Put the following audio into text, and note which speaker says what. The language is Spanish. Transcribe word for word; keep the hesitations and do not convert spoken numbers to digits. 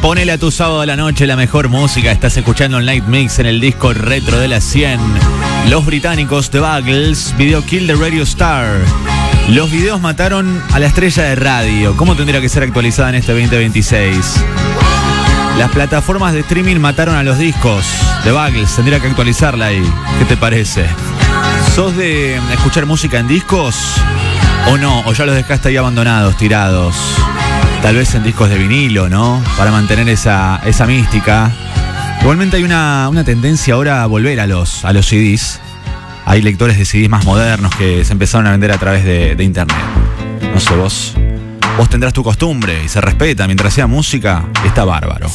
Speaker 1: Ponele a tu sábado a la noche la mejor música. Estás escuchando el Night Mix en el disco retro de las cien. Los británicos The Buggles, video Kill the Radio Star. Los videos mataron a la estrella de radio. ¿Cómo tendría que ser actualizada en este veinte veintiséis? Las plataformas de streaming mataron a los discos. The Buggles, tendría que actualizarla ahí. ¿Qué te parece? ¿Sos de escuchar música en discos? ¿O no? ¿O ya los dejaste ahí abandonados, tirados? Tal vez en discos de vinilo, ¿no? Para mantener esa, esa mística. Igualmente hay una, una tendencia ahora a volver a los, a los C Ds. Hay lectores de C Ds más modernos que se empezaron a vender a través de, de internet. No sé, vos, vos tendrás tu costumbre y se respeta mientras sea música, está bárbaro.